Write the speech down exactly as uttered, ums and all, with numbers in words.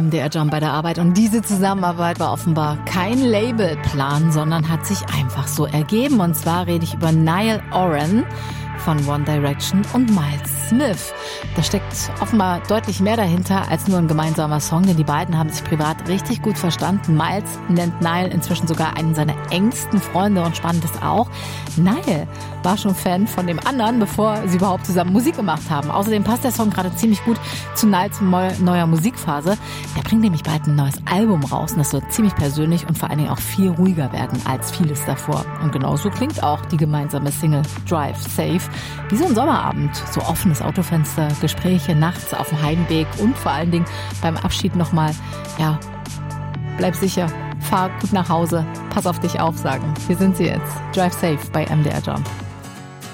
M D R Jump bei der Arbeit und diese Zusammenarbeit war offenbar kein Labelplan, sondern hat sich einfach so ergeben. Und zwar rede ich über Niall Horan von One Direction und Miles Smith. Da steckt offenbar deutlich mehr dahinter als nur ein gemeinsamer Song, denn die beiden haben sich privat richtig gut verstanden. Miles nennt Niall inzwischen sogar einen seiner engsten Freunde und spannend ist auch, Niall war schon Fan von dem anderen, bevor sie überhaupt zusammen Musik gemacht haben. Außerdem passt der Song gerade ziemlich gut zu Niles neuer Musikphase. Er bringt nämlich bald ein neues Album raus und das soll ziemlich persönlich und vor allen Dingen auch viel ruhiger werden als vieles davor. Und genauso klingt auch die gemeinsame Single Drive Safe. Wie so ein Sommerabend, so offenes Autofenster, Gespräche nachts auf dem Heimweg und vor allen Dingen beim Abschied nochmal, ja, bleib sicher, fahr gut nach Hause, pass auf dich auf sagen. Hier sind sie jetzt, Drive Safe bei M D R Jump.